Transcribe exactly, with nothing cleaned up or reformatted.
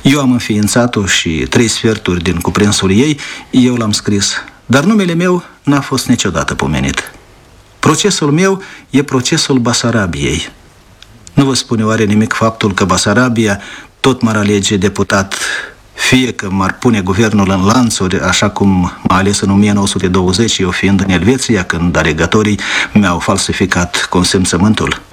Eu am înființat-o și trei sferturi din cuprinsul ei eu l-am scris, dar numele meu n-a fost niciodată pomenit. Procesul meu e procesul Basarabiei. Nu vă spune oare nimic faptul că Basarabia tot m-ar alege deputat, fie că m-ar pune guvernul în lanțuri, așa cum m-a ales în o mie nouă sute douăzeci, eu fiind în Elveția, când alegătorii mi-au falsificat consimțământul?